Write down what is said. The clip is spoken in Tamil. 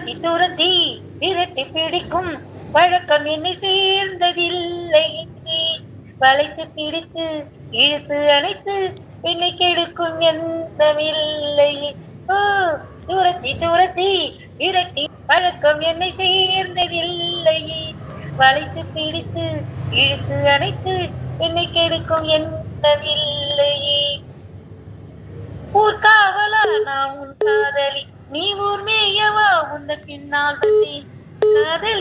துரத்தி துரத்தி விரட்டி பிடிக்கும் பழக்கம் என்னை சேர்ந்ததில்லை. வளைத்து பிடித்து இழுத்து அணைத்து என்னை கெடுக்கும் எண்ணமில்லை. ஓ, துரத்தி துரத்தி விரட்டி பழக்கம் என்னை சேர்ந்ததில்லை. வளைத்து பிடித்து இழுத்து அணைத்து என்னை கெடுக்கும் எண்ணமில்லை. ஊர்காவலா நான் உன் காதலி, நீ ஊர் மேயவா உந்த பின்னால் வந்தேன். காதல்